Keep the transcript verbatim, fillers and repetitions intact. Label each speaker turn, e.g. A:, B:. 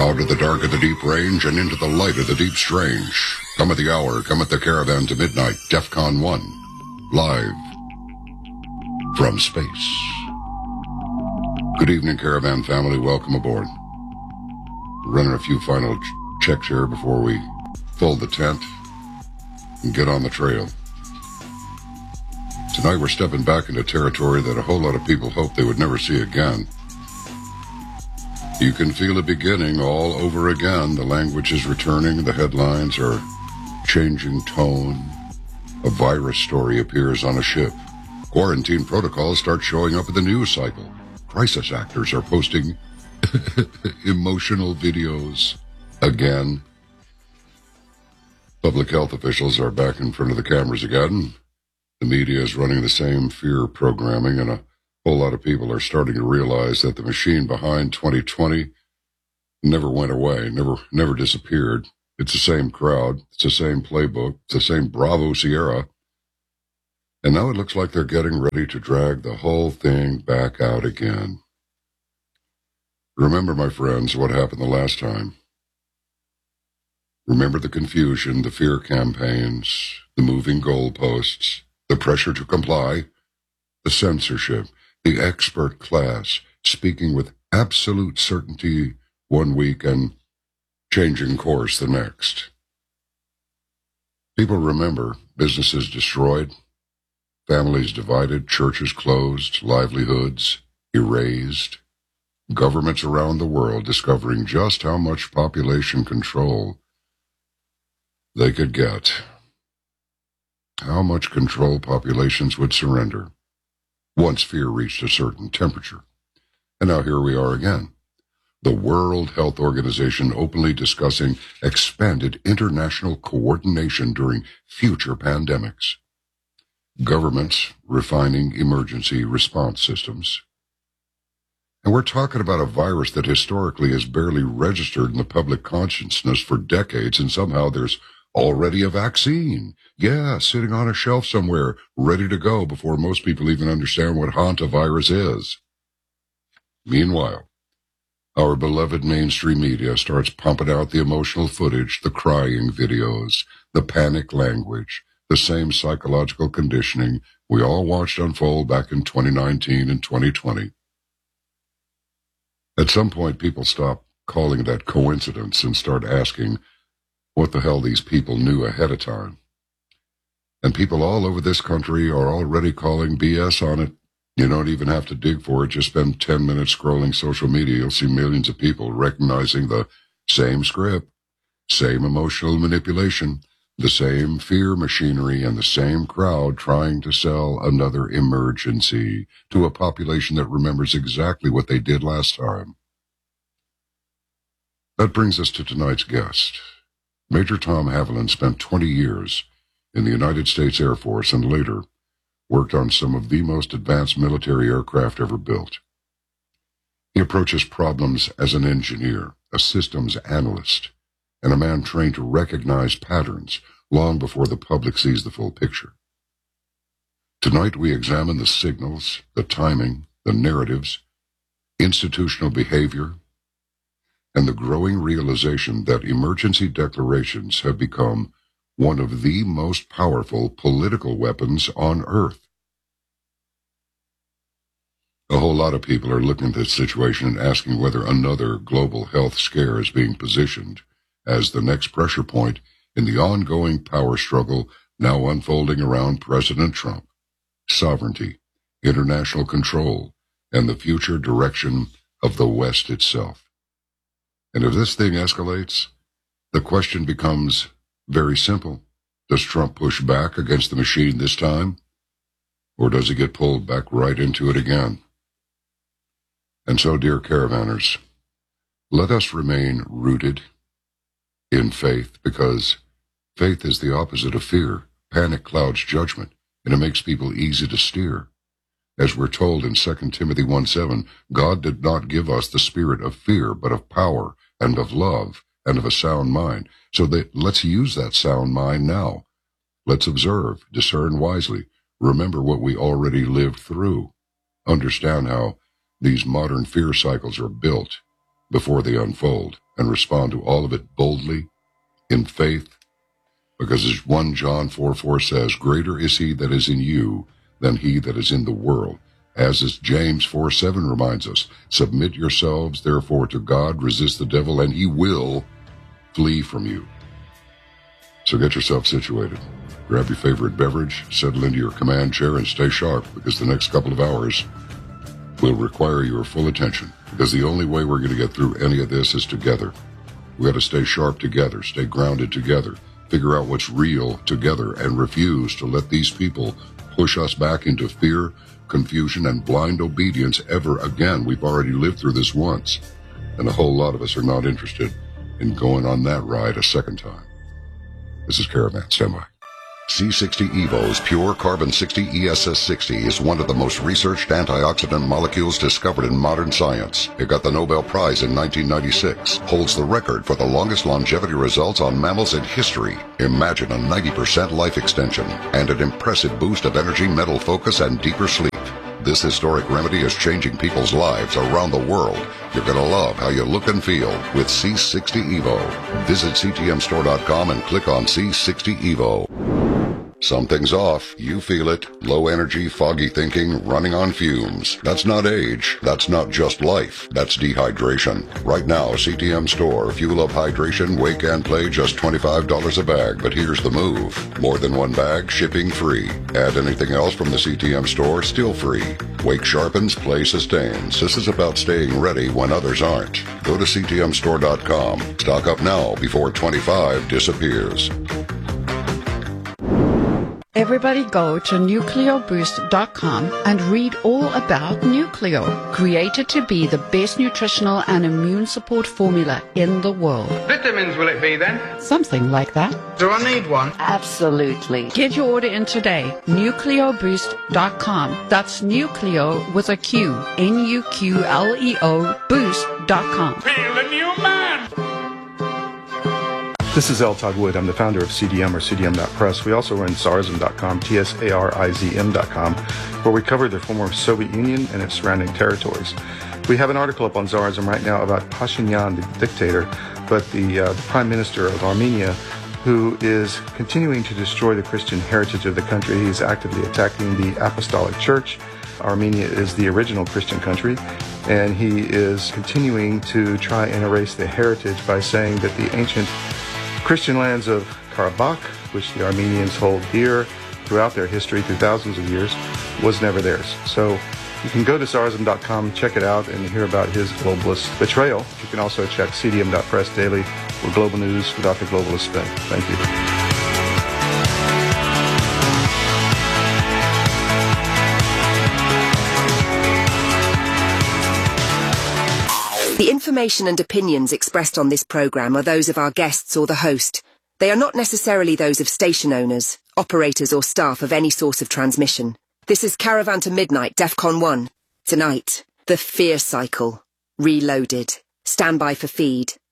A: Out of the dark of the deep range and into the light of the deep strange. Come at the hour, come at the caravan to midnight, DEFCON one, live from space. Good evening, caravan family. Welcome aboard. Running a few final ch- checks here before we fold the tent and get on the trail. Tonight we're stepping back into territory that a whole lot of people hoped they would never see again. You can feel it beginning all over again. The language is returning. The headlines are changing tone. A virus story appears on a ship. Quarantine protocols start showing up in the news cycle. Crisis actors are posting emotional videos again. Public health officials are back in front of the cameras again. The media is running the same fear programming, and a whole lot of people are starting to realize that the machine behind twenty twenty never went away, never never disappeared. It's the same crowd, it's the same playbook, it's the same Bravo Sierra. And now it looks like they're getting ready to drag the whole thing back out again. Remember, my friends, what happened the last time. Remember the confusion, the fear campaigns, the moving goalposts, the pressure to comply, the censorship, the expert class speaking with absolute certainty one week and changing course the next. People remember businesses destroyed, families divided, churches closed, livelihoods erased, governments around the world discovering just how much population control they could get, how much control populations would surrender once fear reached a certain temperature. And now here we are again. The World Health Organization openly discussing expanded international coordination during future pandemics. Governments refining emergency response systems. And we're talking about a virus that historically has barely registered in the public consciousness for decades, and somehow there's already a vaccine. Yeah, sitting on a shelf somewhere, ready to go before most people even understand what hantavirus is. Meanwhile, our beloved mainstream media starts pumping out the emotional footage, the crying videos, the panic language, the same psychological conditioning we all watched unfold back in twenty nineteen and twenty twenty. At some point, people stop calling that coincidence and start asking what the hell these people knew ahead of time. And people all over this country are already calling B S on it. You don't even have to dig for it. Just spend ten minutes scrolling social media. You'll see millions of people recognizing the same script, same emotional manipulation, the same fear machinery, and the same crowd trying to sell another emergency to a population that remembers exactly what they did last time. That brings us to tonight's guest. Major Tom Haviland spent twenty years in the United States Air Force and later worked on some of the most advanced military aircraft ever built. He approaches problems as an engineer, a systems analyst, and a man trained to recognize patterns long before the public sees the full picture. Tonight we examine the signals, the timing, the narratives, institutional behavior, and the growing realization that emergency declarations have become one of the most powerful political weapons on Earth. A whole lot of people are looking at this situation and asking whether another global health scare is being positioned as the next pressure point in the ongoing power struggle now unfolding around President Trump, sovereignty, international control, and the future direction of the West itself. And if this thing escalates, the question becomes very simple. Does Trump push back against the machine this time? Or does he get pulled back right into it again? And so, dear caravanners, let us remain rooted in faith, because faith is the opposite of fear. Panic clouds judgment, and it makes people easy to steer. As we're told in Second Timothy one seven, God did not give us the spirit of fear, but of power and of love and of a sound mind. So that let's use that sound mind now. Let's observe, discern wisely, remember what we already lived through, understand how these modern fear cycles are built before they unfold, and respond to all of it boldly, in faith, because as First John four four says, greater is he that is in you than he that is in the world. As is James four seven reminds us, submit yourselves therefore to God, resist the devil, and he will flee from you. So get yourself situated. Grab your favorite beverage, settle into your command chair, and stay sharp, because the next couple of hours will require your full attention, because the only way we're going to get through any of this is together. We got to stay sharp together, stay grounded together, figure out what's real together, and refuse to let these people push us back into fear, confusion, and blind obedience ever again. We've already lived through this once, and a whole lot of us are not interested in going on that ride a second time. This is Caravan. Stand by. C sixty Evo's Pure Carbon sixty E S S sixty is one of the most researched antioxidant molecules discovered in modern science. It got the Nobel Prize in nineteen ninety-six, holds the record for the longest longevity results on mammals in history. Imagine a ninety percent life extension and an impressive boost of energy, mental focus, and deeper sleep. This historic remedy is changing people's lives around the world. You're going to love how you look and feel with C sixty Evo. Visit C T M store dot com and click on C sixty Evo. Something's off. You feel it. Low energy, foggy thinking, running on fumes. That's not age. That's not just life. That's dehydration. Right now, C T M Store, Fuel Up Hydration, Wake and Play, just twenty-five dollars a bag. But here's the move. More than one bag, shipping free. Add anything else from the C T M Store, still free. Wake sharpens, Play sustains. This is about staying ready when others aren't. Go to C T M store dot com. Stock up now before twenty-five disappears.
B: Everybody go to nucleo boost dot com and read all about Nucleo, created to be the best nutritional and immune support formula in the world.
C: Vitamins will it be then?
B: Something like that.
C: Do I need one?
B: Absolutely. Get your order in today. nucleo boost dot com. That's Nucleo with a Q. N U Q L E O boost dot com.
C: Feel a new man!
D: This is L. Todd Wood. I'm the founder of C D M or C D M dot press. We also run Tsarism dot com, T S A R I Z M dot com, where we cover the former Soviet Union and its surrounding territories. We have an article up on Tsarism right now about Pashinyan, the dictator, but the, uh, the Prime Minister of Armenia, who is continuing to destroy the Christian heritage of the country. He's actively attacking the Apostolic Church. Armenia is the original Christian country, and he is continuing to try and erase the heritage by saying that the ancient Christian lands of Karabakh, which the Armenians hold dear throughout their history through thousands of years, was never theirs. So you can go to Tsarism dot com, check it out, and hear about his globalist betrayal. You can also check C D M dot press daily for global news without the globalist spin. Thank you.
E: The information and opinions expressed on this program are those of our guests or the host. They are not necessarily those of station owners, operators or staff of any source of transmission. This is Caravan to Midnight, DEFCON one. Tonight, the Fear Cycle. Reloaded. Stand by for feed.